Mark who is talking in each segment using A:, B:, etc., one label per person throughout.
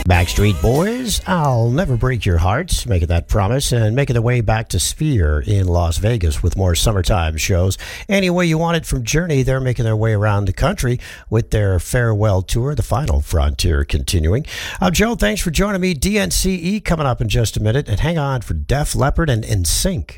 A: Backstreet Boys, I'll Never Break Your Heart, making that promise and making their way back to Sphere in Las Vegas with more summertime shows. Any Way You Want It from Journey, they're making their way around the country with their farewell tour, The Final Frontier, continuing. I'm Joe, thanks for joining me. DNCE coming up in just a minute, and hang on for Def Leppard and NSYNC.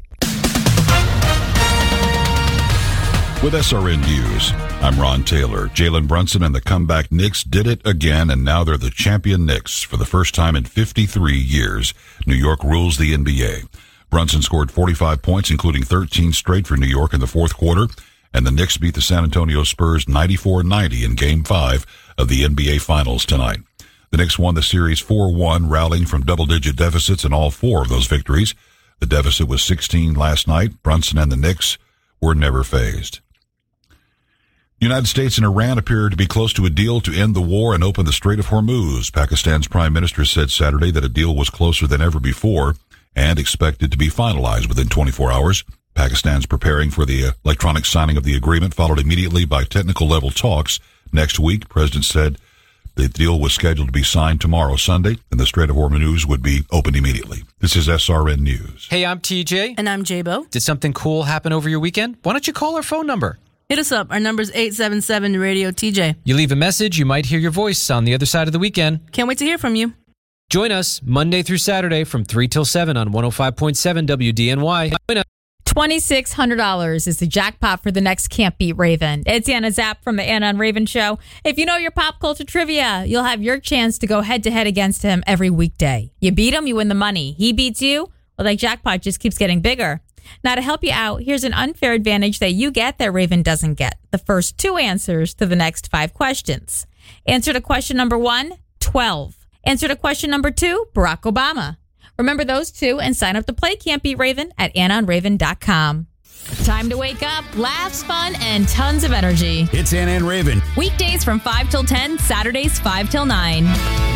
B: With SRN News, I'm Ron Taylor. Jalen Brunson and the comeback Knicks did it again, and now they're the champion Knicks for the first time in 53 years. New York rules the NBA. Brunson scored 45 points, including 13 straight for New York in the fourth quarter, and the Knicks beat the San Antonio Spurs 94-90 in Game 5 of the NBA Finals tonight. The Knicks won the series 4-1, rallying from double-digit deficits in all four of those victories. The deficit was 16 last night. Brunson and the Knicks were never fazed. The United States and Iran appear to be close to a deal to end the war and open the Strait of Hormuz. Pakistan's prime minister said Saturday that a deal was closer than ever before and expected to be finalized within 24 hours. Pakistan's preparing for the electronic signing of the agreement, followed immediately by technical-level talks next week. The president said the deal was scheduled to be signed tomorrow, Sunday, and the Strait of Hormuz would be opened immediately. This is SRN News.
C: Hey, I'm TJ.
D: And I'm J-Bo.
C: Did something cool happen over your weekend? Why don't you call our phone number?
D: Hit us up. Our number's 877-RADIO-TJ.
C: You leave a message, you might hear your voice on the other side of the weekend.
D: Can't wait to hear from you.
C: Join us Monday through Saturday from 3 till 7 on 105.7 WDNY.
E: $2,600 is the jackpot for the next Can't Beat Raven. It's Anna Zapp from the Anna and Raven Show. If you know your pop culture trivia, you'll have your chance to go head-to-head against him every weekday. You beat him, you win the money. He beats you, well, that jackpot just keeps getting bigger. Now, to help you out, here's an unfair advantage that you get that Raven doesn't get. The first two answers to the next 5 questions. Answer to question number 1, 12. Answer to question number 2, Barack Obama. Remember those two and sign up to play Can't Beat Raven at AnnaandRaven.com. Time to wake up, laughs, fun, and tons of energy.
F: It's Anna and Raven.
E: Weekdays from 5 till 10, Saturdays 5 till 9.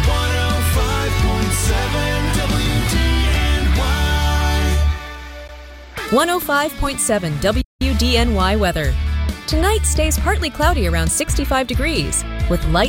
F: 105.7
G: 105.7 WDNY weather. Tonight stays partly cloudy around 65 degrees with light